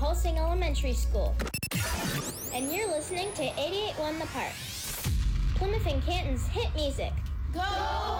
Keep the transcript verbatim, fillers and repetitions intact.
Pulsing Elementary School. And you're listening to eighty-eight point one The Park, Plymouth and Canton's hit music. Go